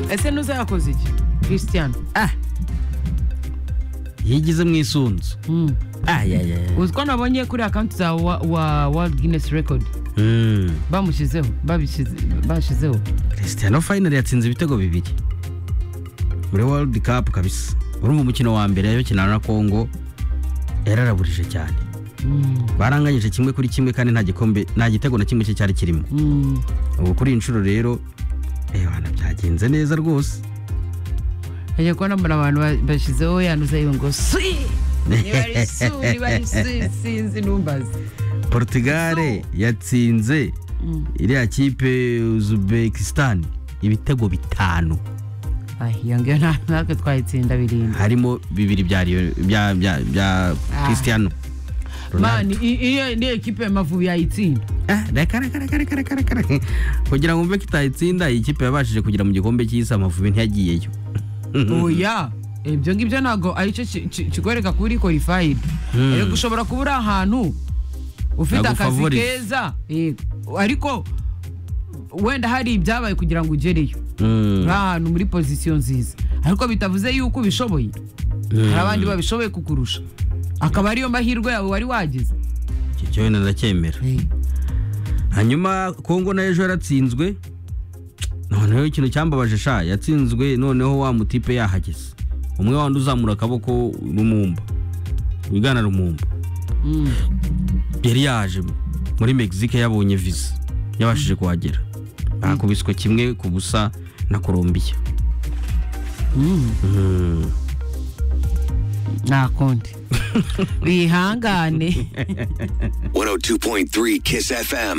ese nuza yakoze iki Cristiano yigize mu isunzu. uziko nabonye kuri account za wa World Guinness Record bashizeho Cristiano final yatsinze ibitego bibiri muri World Cup kabisa. Urumva umukino wa mbere yo kinana na Congo yararaburije cyane. Baranganyije kimwe kuri kimwe kandi nta gitego na kimwe cyari kirimo. Ubu kuri inshuro rero bana byagenze neza rwose. Aje ko nambara abantu bashizeho yanuze ngo sinzi numbaze. Portugal yatsinze iriya kipe Uzbekistan ibitego 5. Yange natwe twayitsinda 7 harimo 2 bya Cristiano Mani iyo ni equipe y'Amavubi yayitsinda. Kugira ngo mbe kitayitsinda ikipe yabashije kugira mu gikombe cy'isi Amavubi ntiyagiyeyo. Oya ibyo ngibyo nago arico kigoreka kuri qualified. Ari gushobora kubura ahantu ufite akazi keza ariko wenda hari ibyabaye kugira ngo ugereyo. Ahantu muri position nziza ariko bitavuze yuko bishoboye. Hari abandi babishoboye kukurusha akaba ariyo mahirwe yawe wari wagize. Cyo wenda ndacyemera. Hanyuma Kongo na ejo yaratsinzwe. Noneho ikintu cyambabaje yatsinzwe noneho wa mutipe yahageze. Umwe wandi uzamura akaboko Lumumba. Wigana Lumumba. Yari yaje muri Mexique yabonye visa. Yabashije kuhagera. Bakubiswe kimwe ku busa na Colombia. Nakonde. Bihangane. 102.3 Kiss FM.